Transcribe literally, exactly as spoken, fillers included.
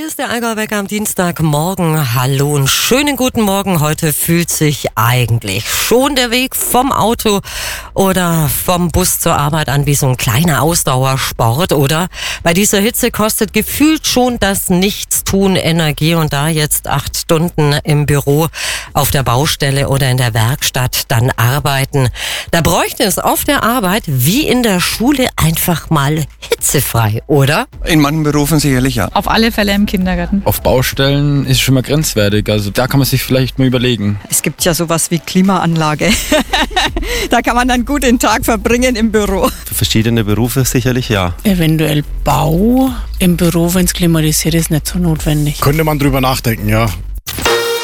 ist der Allgäu-Wecker am Dienstagmorgen. Hallo und schönen guten Morgen. Heute fühlt sich eigentlich schon der Weg vom Auto oder vom Bus zur Arbeit an wie so ein kleiner Ausdauersport. Oder bei dieser Hitze kostet gefühlt schon das Nichtstun Energie. Und da jetzt acht Stunden im Büro, auf der Baustelle oder in der Werkstatt dann arbeiten, da bräuchte es auf der Arbeit wie in der Schule einfach mal hitzefrei, oder? In manchen Berufen sicherlich ja. Auf alle Fälle im Kindergarten. Auf Baustellen ist es schon mal grenzwertig. Also da kann man sich vielleicht mal überlegen. Es gibt ja sowas wie Klimaanlage. Da kann man dann gut den Tag verbringen im Büro. Für verschiedene Berufe sicherlich ja. Eventuell Bau. Im Büro, wenn es klimatisiert ist, nicht so notwendig. Könnte man drüber nachdenken, ja.